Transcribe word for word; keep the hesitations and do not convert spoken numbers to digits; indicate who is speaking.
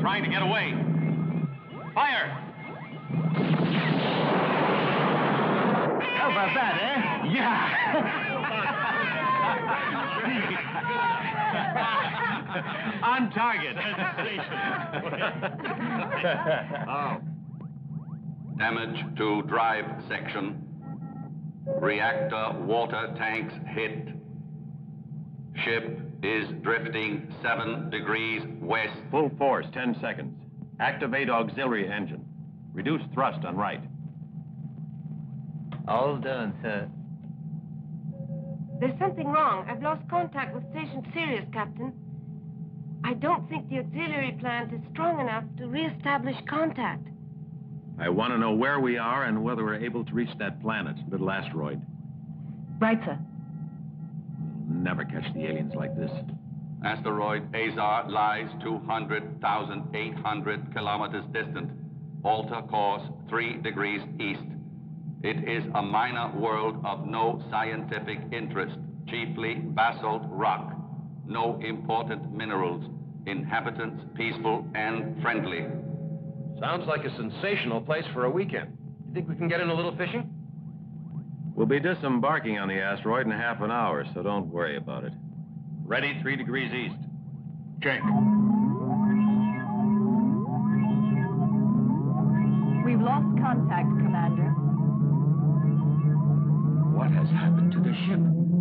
Speaker 1: trying to get away. Fire!
Speaker 2: How about that, eh?
Speaker 1: Yeah! On target.
Speaker 2: Oh.
Speaker 3: Damage to drive section. Reactor water tanks hit. Ship is drifting seven degrees west.
Speaker 1: Full force, ten seconds. Activate auxiliary engine. Reduce thrust on right.
Speaker 2: All done, sir.
Speaker 4: There's something wrong. I've lost contact with Station Sirius, Captain. I don't think the auxiliary plant is strong enough to re-establish contact.
Speaker 1: I want to know where we are and whether we're able to reach that planet, little asteroid.
Speaker 4: Right, sir.
Speaker 1: We'll never catch the aliens like this.
Speaker 3: Asteroid Azar lies two hundred thousand eight hundred kilometers distant. Alter course three degrees east. It is a minor world of no scientific interest, chiefly basalt rock. No important minerals. Inhabitants peaceful and friendly.
Speaker 2: Sounds like a sensational place for a weekend. You think we can get in a little fishing?
Speaker 1: We'll be disembarking on the asteroid in half an hour, so don't worry about it. Ready, three degrees east.
Speaker 2: Check.
Speaker 5: We've lost contact, Commander.
Speaker 2: What has happened to the ship?